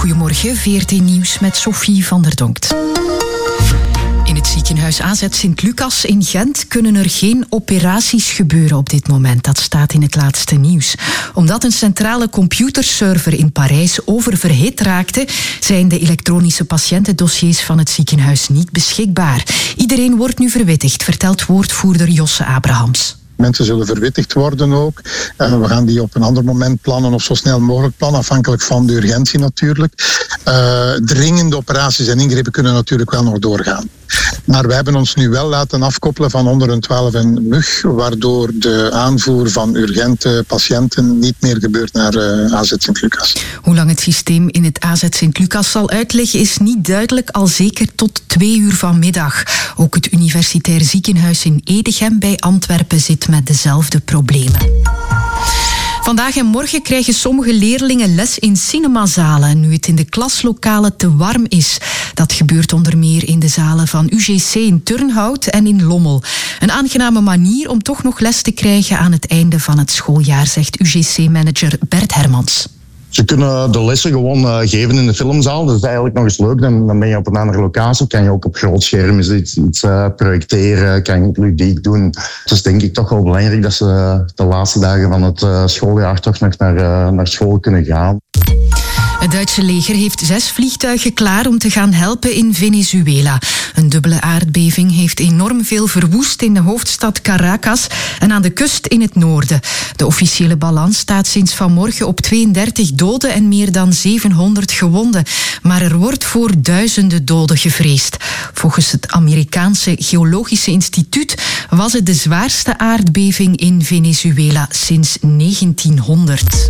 Goedemorgen, VRT Nieuws met Sophie van der Donkt. In het ziekenhuis AZ Sint-Lucas in Gent kunnen er geen operaties gebeuren op dit moment. Dat staat in het laatste nieuws. Omdat een centrale computerserver in Parijs oververhit raakte, zijn de elektronische patiëntendossiers van het ziekenhuis niet beschikbaar. Iedereen wordt nu verwittigd, vertelt woordvoerder Josse Abrahams. Mensen zullen verwittigd worden ook. We gaan die op een ander moment plannen of zo snel mogelijk plannen, afhankelijk van de urgentie natuurlijk. Dringende operaties en ingrepen kunnen natuurlijk wel nog doorgaan. Maar we hebben ons nu wel laten afkoppelen van 112 en MUG, waardoor de aanvoer van urgente patiënten niet meer gebeurt naar AZ Sint-Lucas. Hoe lang het systeem in het AZ Sint-Lucas zal uitleggen is niet duidelijk, al zeker tot 2:00 vanmiddag. Ook het Universitair Ziekenhuis in Edegem bij Antwerpen zit met dezelfde problemen. Vandaag en morgen krijgen sommige leerlingen les in cinemazalen, nu het in de klaslokalen te warm is. Dat gebeurt onder meer in de zalen van UGC in Turnhout en in Lommel. Een aangename manier om toch nog les te krijgen aan het einde van het schooljaar, zegt UGC-manager Bert Hermans. Ze kunnen de lessen gewoon geven in de filmzaal. Dat is eigenlijk nog eens leuk. Dan ben je op een andere locatie. Kan je ook op groot scherm iets projecteren. Kan je het ludiek doen. Het is denk ik toch wel belangrijk dat ze de laatste dagen van het schooljaar toch nog naar school kunnen gaan. Het Duitse leger heeft 6 vliegtuigen klaar om te gaan helpen in Venezuela. Een dubbele aardbeving heeft enorm veel verwoest in de hoofdstad Caracas en aan de kust in het noorden. De officiële balans staat sinds vanmorgen op 32 doden en meer dan 700 gewonden. Maar er wordt voor duizenden doden gevreesd. Volgens het Amerikaanse Geologische Instituut was het de zwaarste aardbeving in Venezuela sinds 1900.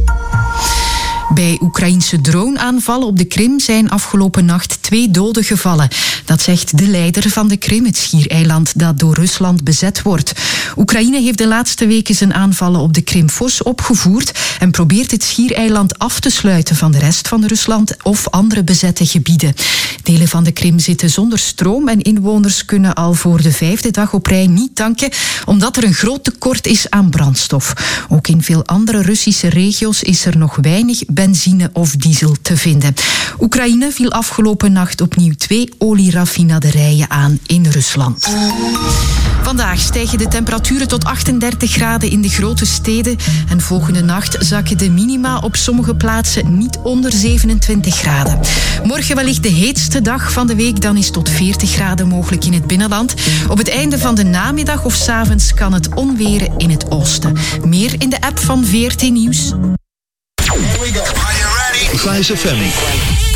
Bij Oekraïense droneaanvallen op de Krim zijn afgelopen nacht 2 doden gevallen. Dat zegt de leider van de Krim, het schiereiland dat door Rusland bezet wordt. Oekraïne heeft de laatste weken zijn aanvallen op de Krim fors opgevoerd en probeert het schiereiland af te sluiten van de rest van Rusland of andere bezette gebieden. Delen van de Krim zitten zonder stroom en inwoners kunnen al voor de 5e dag op rij niet tanken, omdat er een groot tekort is aan brandstof. Ook in veel andere Russische regio's is er nog weinig benzine of diesel te vinden. Oekraïne viel afgelopen nacht opnieuw 2 olieraffinaderijen aan in Rusland. Vandaag stijgen de temperaturen tot 38 graden in de grote steden en volgende nacht zakken de minima op sommige plaatsen niet onder 27 graden. Morgen wellicht de heetste dag van de week, dan is tot 40 graden mogelijk in het binnenland. Op het einde van de namiddag of 's avonds kan het onweren in het oosten. Meer in de app van VRT Nieuws. Here we go. Are you ready? Gijs FM.